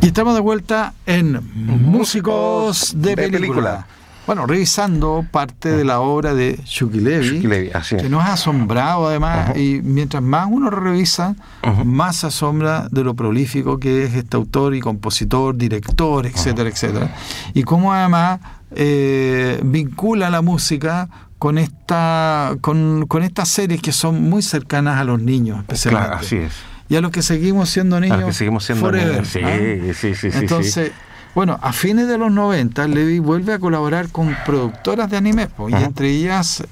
Y estamos de vuelta en Músicos de Película. Bueno, revisando parte de la obra de Shuki Levy, así es, que nos ha asombrado además, y mientras más uno revisa, más se asombra de lo prolífico que es este autor y compositor, director, etcétera, etcétera. Y cómo además vincula la música con estas series que son muy cercanas a los niños, especialmente. Claro, así es. Y a los que seguimos siendo niños. A los que seguimos siendo forever, niños. Sí. Entonces, bueno, a fines de los 90, Levy vuelve a colaborar con productoras de anime, y entre ellas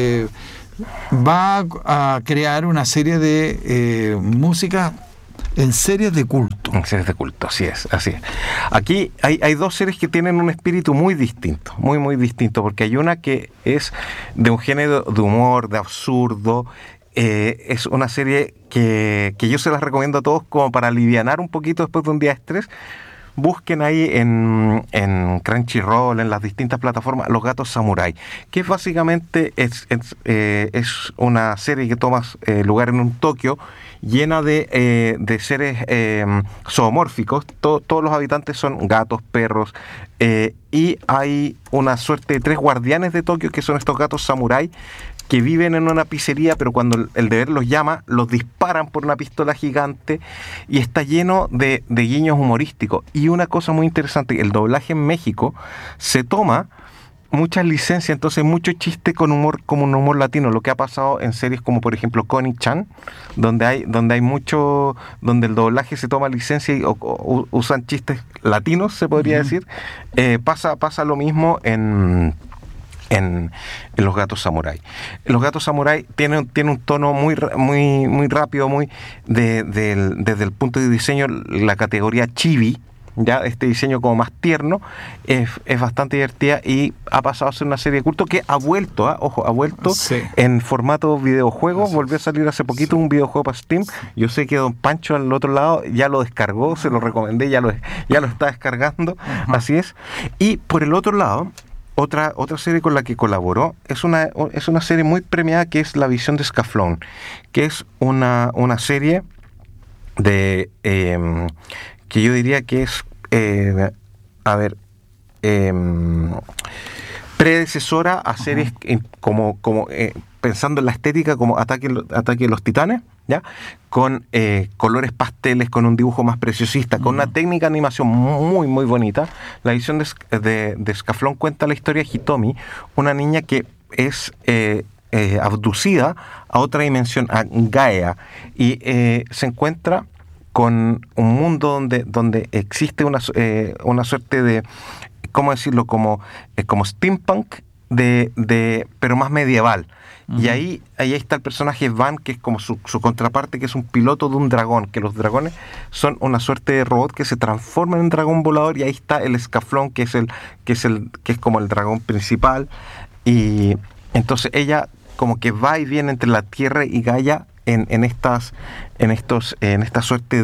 va a crear una serie de música en series de culto. En series de culto, así es. Aquí hay dos series que tienen un espíritu muy distinto, muy distinto, porque hay una que es de un género de humor, de absurdo. Es una serie que yo se las recomiendo a todos como para alivianar un poquito después de un día de estrés. Busquen ahí en Crunchyroll, en las distintas plataformas, Los Gatos Samurai, que básicamente es una serie que toma lugar en un Tokio llena de seres zoomórficos. Todos los habitantes son gatos, perros, y hay una suerte de 3 guardianes de Tokio, que son estos gatos samurai, que viven en una pizzería, pero cuando el deber los llama, los disparan por una pistola gigante, y está lleno de guiños humorísticos. Y una cosa muy interesante, el doblaje en México se toma muchas licencias, entonces mucho chiste con humor, como un humor latino, lo que ha pasado en series como por ejemplo Connie-chan, donde hay mucho, donde el doblaje se toma licencia y usan chistes latinos, se podría decir. Pasa lo mismo en Los Gatos Samurai. Los Gatos Samurai tiene un tono muy rápido, desde el punto de diseño, la categoría chibi, ya este diseño como más tierno, es bastante divertida, y ha pasado a ser una serie de culto que ha vuelto, sí, en formato videojuego. Volvió a salir hace poquito un videojuego para Steam. Yo sé que don Pancho al otro lado ya lo descargó, se lo recomendé, ya lo está descargando. Así es. Y por el otro lado, otra serie con la que colaboró es una serie muy premiada, que es La Visión de Scaflón, que es una serie de que yo diría que es predecesora a series como pensando en la estética, como Ataque de los Titanes, ¿ya? Con colores pasteles, con un dibujo más preciosista, con una técnica de animación muy bonita. La Visión de Scaflón cuenta la historia de Hitomi, una niña que es abducida a otra dimensión, a Gaia, y se encuentra con un mundo donde existe una suerte de, ¿cómo decirlo?, como steampunk, pero más medieval. Y ahí está el personaje Van, que es como su contraparte, que es un piloto de un dragón, que los dragones son una suerte de robot que se transforma en un dragón volador, y ahí está el Scaflón, que es como el dragón principal. Y entonces ella como que va y viene entre la Tierra y Gaia en esta suerte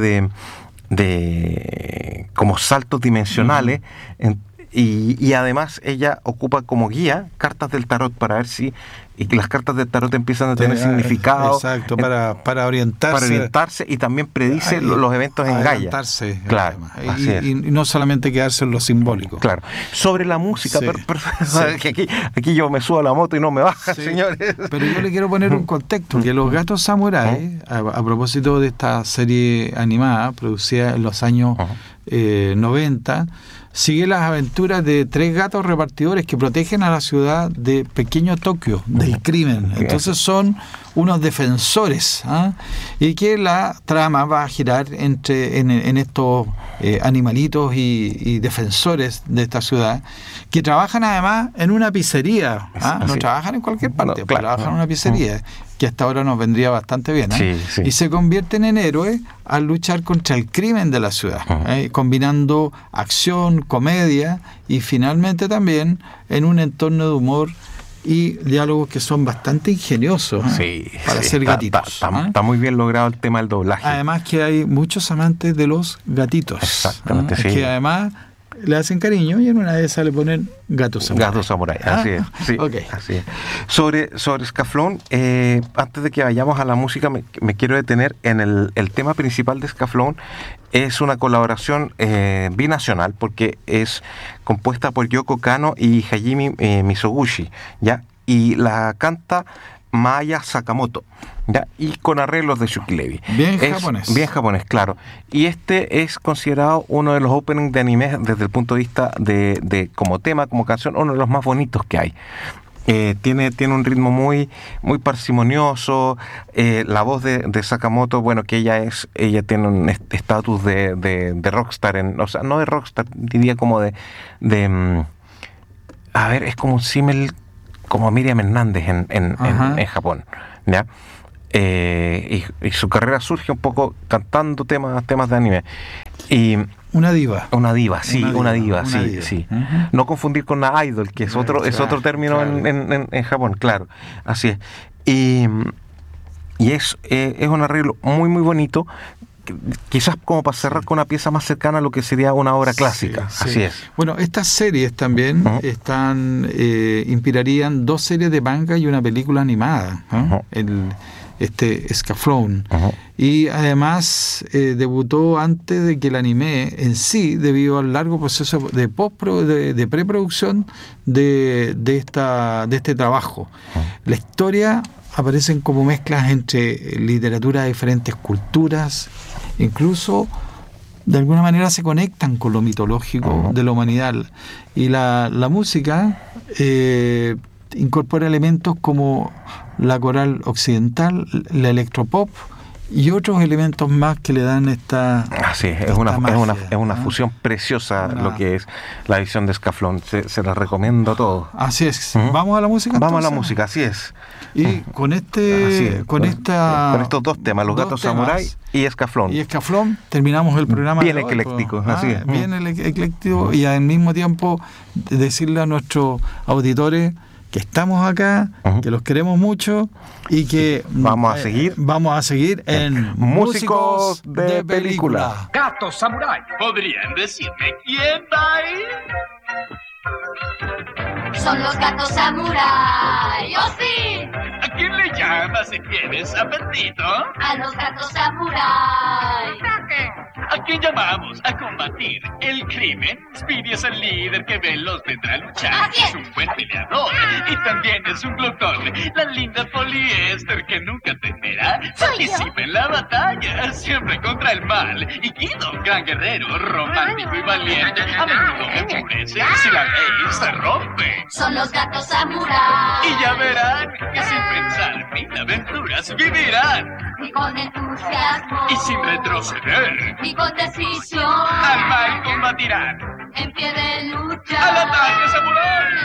de como saltos dimensionales. Y además ella ocupa como guía cartas del tarot para ver si las cartas del tarot empiezan a tener significado. Exacto, para orientarse. Y también predice los eventos en Gaia. Claro. Y no solamente quedarse en lo simbólico. Claro. Sobre la música, sí. Aquí yo me subo a la moto y no me baja, señores. Pero yo le quiero poner un contexto, que Los Gatos Samurai, a propósito de esta serie animada, producida en los años 90, sigue las aventuras de 3 gatos repartidores que protegen a la ciudad de pequeño Tokio del crimen. Entonces son unos defensores, y que la trama va a girar en estos animalitos y defensores de esta ciudad, que trabajan además en una pizzería. No trabajan en cualquier parte, trabajan en una pizzería, que hasta ahora nos vendría bastante bien. Sí. Y se convierten en héroes al luchar contra el crimen de la ciudad, combinando acción, comedia y finalmente también en un entorno de humor y diálogos que son bastante ingeniosos para ser gatitos. Está muy bien logrado el tema del doblaje. Además que hay muchos amantes de los gatitos. Exactamente, que además le hacen cariño y en una de esas le ponen Gato Samurái. Gato Samurái, así es. Sí, okay. Así es. Sobre Escaflón, antes de que vayamos a la música, me quiero detener en el tema principal de Escaflón. Es una colaboración binacional porque es compuesta por Yoko Kanno y Hajime Mizoguchi, ¿ya? Y la canta Maya Sakamoto, ¿ya? Y con arreglos de Shuki Levy. Bien japonés. Bien japonés, claro. Y este es considerado uno de los openings de anime desde el punto de vista de como tema, como canción, uno de los más bonitos que hay. Tiene un ritmo muy parsimonioso. La voz de Sakamoto, bueno, que ella tiene un estatus de rockstar, o sea, no de rockstar, diría como a ver, es como un símil como Miriam Hernández en Japón, ¿ya? Y su carrera surge un poco cantando temas de anime. Y una diva. Una diva, sí. Uh-huh. No confundir con una idol, que es otro término en Japón, claro. Así es. Y es un arreglo muy, muy bonito. Quizás como para cerrar con una pieza más cercana a lo que sería una obra clásica. Sí. Así es. Bueno, estas series también inspirarían 2 series de manga y una película animada, ¿no? Escaflón. Y además debutó antes de que el anime en sí, debido al largo proceso de preproducción de este trabajo. La historia aparecen como mezclas entre literatura de diferentes culturas, incluso de alguna manera se conectan con lo mitológico de la humanidad. Y la música incorpora elementos como la coral occidental, la electropop y otros elementos más que le dan esta. Así es, es una fusión preciosa lo que es la edición de Escaflón. Se la recomiendo a todos. Así es. ¿Vamos a la música? Vamos a la música, así es. Y con estos 2 temas, Los Gatos Samurái y Escaflón. Y Escaflón, terminamos el programa. Bien ecléctico, así es. Bien ecléctico y al mismo tiempo decirle a nuestros auditores que estamos acá, que los queremos mucho y que vamos a seguir en Músicos de Película. Gato Samurái. ¿Podrían decirme quién va a ir? Son los Gatos Samurái. ¡Oh, sí! ¿A quién le llamas si tienes apetito? A los Gatos Samurái. ¿A quién llamamos a combatir el crimen? Speedy es el líder que veloz vendrá luchar. Así es. Es un buen peleador y también es un glotón. La linda poliéster que nunca temerá. Participa en la batalla, siempre contra el mal. Y Guido, gran guerrero, romántico y valiente. A menudo enfurece si la ley se rompe. Son los Gatos Samurái. Y ya verán que sin pensar mil aventuras vivirán. Y con entusiasmo. Y sin retroceder. Y con decisión. Al mal combatirán. En pie de lucha. ¡Al ataque, samurái!